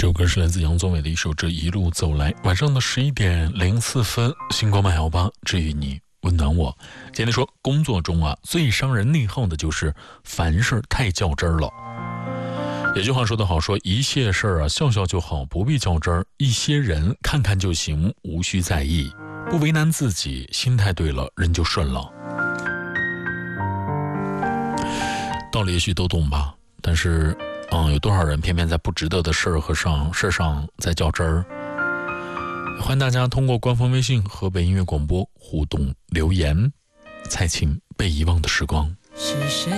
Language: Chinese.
这首歌是来自杨宗纬的一首《这一路走来》。晚上的11:04，星光漫游吧，治愈你，温暖我。今天说工作中最伤人内耗的就是凡事太较真儿了。有句话说得好，说一切事儿笑笑就好，不必较真儿；一些人看看就行，无需在意。不为难自己，心态对了，人就顺了。道理也许都懂吧，但是有多少人偏偏在不值得的事儿和事上在较真儿？欢迎大家通过官方微信河北音乐广播互动留言。蔡琴，被遗忘的时光。 是谁